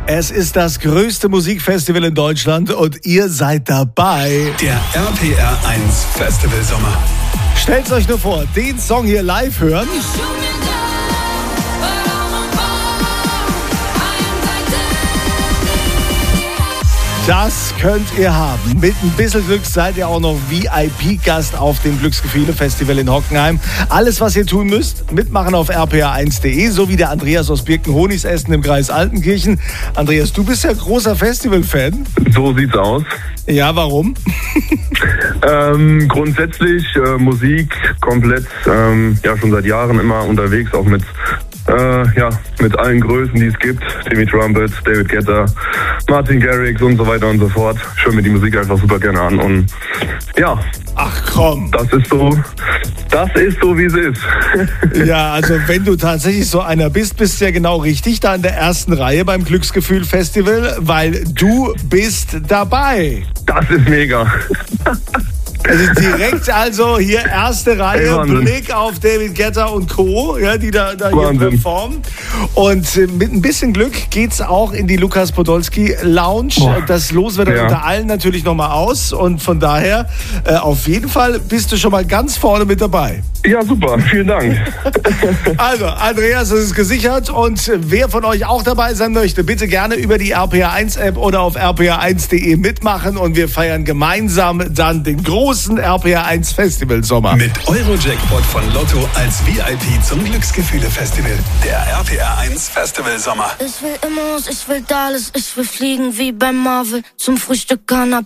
Es ist das größte Musikfestival in Deutschland und ihr seid dabei. Der RPR 1 Festival Sommer. Stellt euch nur vor, den Song hier live hören. Das könnt ihr haben. Mit ein bisschen Glück seid ihr auch noch VIP-Gast auf dem Glücksgefühle-Festival in Hockenheim. Alles, was ihr tun müsst, mitmachen auf rpr1.de, so wie der Andreas aus Birkenhonigsiessen im Kreis Altenkirchen. Andreas, du bist ja großer Festival-Fan. So sieht's aus. Ja, warum? Grundsätzlich Musik komplett, schon seit Jahren immer unterwegs, auch mit allen Größen, die es gibt. Timmy Trumpet, David Guetta, Martin Garrix und so weiter und so fort. Ich höre mir die Musik einfach super gerne an und ja. Ach komm. Das ist so, wie es ist. Ja, also wenn du tatsächlich so einer bist du ja genau richtig da in der ersten Reihe beim Glücksgefühl-Festival, weil du bist dabei. Das ist mega. Also direkt hier erste Reihe, Wahnsinn. Blick auf David Guetta und Co., ja, die da hier performen. Und mit ein bisschen Glück geht's auch in die Lukas Podolski Lounge. Boah. Das Los wird dann unter allen natürlich nochmal aus. Und von daher, auf jeden Fall bist du schon mal ganz vorne mit dabei. Ja, super. Vielen Dank. Also, Andreas, das ist gesichert. Und wer von euch auch dabei sein möchte, bitte gerne über die RPR1-App oder auf rpr1.de mitmachen. Und wir feiern gemeinsam dann den großen RPR1 Festival Sommer. Mit Eurojackpot von Lotto als VIP zum Glücksgefühle-Festival. Der RPR 1 Festival Sommer. Ich will Immos, ich will Dallas, ich will fliegen wie bei Marvel. Zum Frühstück Canapé.